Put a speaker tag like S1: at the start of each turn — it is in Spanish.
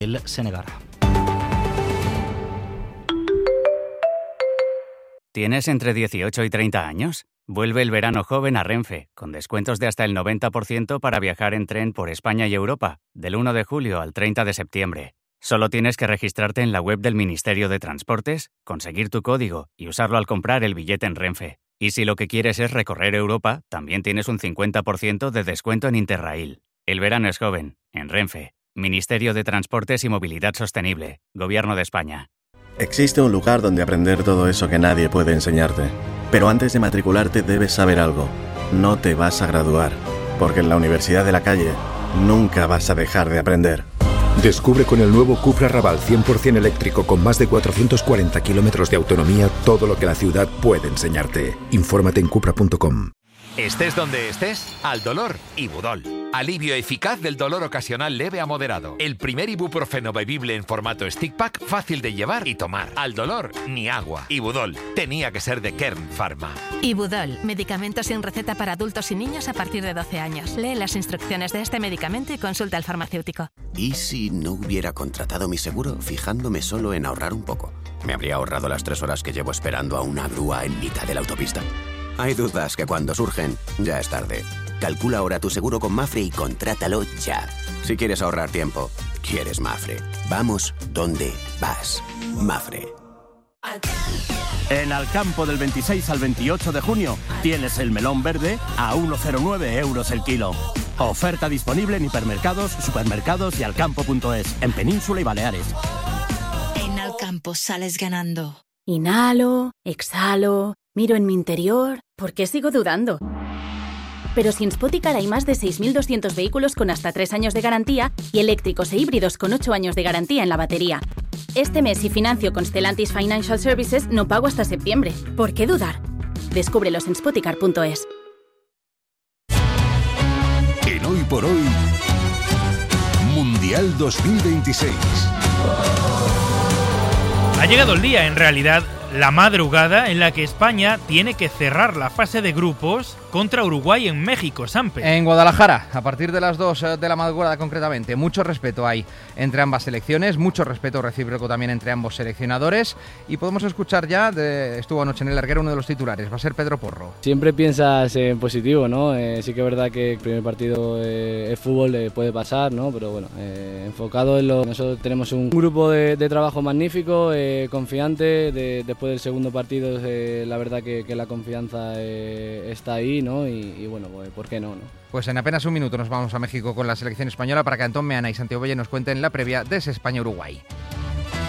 S1: el Senegal.
S2: ¿Tienes entre 18 y 30 años? Vuelve el verano joven a Renfe, con descuentos de hasta el 90% para viajar en tren por España y Europa, del 1 de julio al 30 de septiembre. Solo tienes que registrarte en la web del Ministerio de Transportes, conseguir tu código y usarlo al comprar el billete en Renfe. Y si lo que quieres es recorrer Europa, también tienes un 50% de descuento en Interrail. El verano es joven, en Renfe. Ministerio de Transportes y Movilidad Sostenible, Gobierno de España.
S3: Existe un lugar donde aprender todo eso que nadie puede enseñarte. Pero antes de matricularte debes saber algo. No te vas a graduar, porque en la Universidad de la Calle nunca vas a dejar de aprender.
S4: Descubre con el nuevo Cupra Raval 100% eléctrico con más de 440 kilómetros de autonomía todo lo que la ciudad puede enseñarte. Infórmate en cupra.com.
S5: Estés donde estés, al dolor, Ibudol. Alivio eficaz del dolor ocasional leve a moderado. El primer ibuprofeno bebible en formato stick pack, fácil de llevar y tomar. Al dolor, ni agua. Ibudol. Tenía que ser de Kern Pharma.
S6: Ibudol. Medicamento sin receta para adultos y niños a partir de 12 años. Lee las instrucciones de este medicamento y consulta al farmacéutico.
S7: ¿Y si no hubiera contratado mi seguro fijándome solo en ahorrar un poco? ¿Me habría ahorrado las 3 horas que llevo esperando a una grúa en mitad de la autopista? Hay dudas que cuando surgen, ya es tarde. Calcula ahora tu seguro con Mafre y contrátalo ya. Si quieres ahorrar tiempo, quieres Mafre. Vamos donde vas. Mafre.
S8: En Alcampo del 26 al 28 de junio tienes el melón verde a 1,09 euros el kilo. Oferta disponible en hipermercados, supermercados y alcampo.es, en Península y Baleares.
S9: En Alcampo sales ganando.
S10: Inhalo, exhalo, miro en mi interior. ¿Por qué sigo dudando? Pero si en Spoticar hay más de 6.200 vehículos con hasta 3 años de garantía y eléctricos e híbridos con 8 años de garantía en la batería. Este mes, si financio con Stellantis Financial Services, no pago hasta septiembre. ¿Por qué dudar? Descúbrelos en spoticar.es.
S4: En Hoy por Hoy, Mundial 2026.
S11: Ha llegado el día, en realidad, la madrugada en la que España tiene que cerrar la fase de grupos contra Uruguay en México, Sampe.
S12: En Guadalajara, a partir de las 2 de la madrugada concretamente. Mucho respeto hay entre ambas selecciones, mucho respeto recíproco también entre ambos seleccionadores, y podemos escuchar ya, estuvo anoche en el larguero uno de los titulares, va a ser Pedro Porro.
S13: Siempre piensas en positivo, ¿no? Sí que es verdad que el primer partido es fútbol, puede pasar, ¿no? Pero bueno, enfocado en lo... Nosotros tenemos un grupo de trabajo magnífico, confiante, después del segundo partido la verdad que la confianza está ahí, ¿no? Y bueno, pues, ¿por qué no?
S12: Pues en apenas un minuto nos vamos a México con la selección española para que Antón Meana y Santiago Valle nos cuenten la previa de ese España-Uruguay.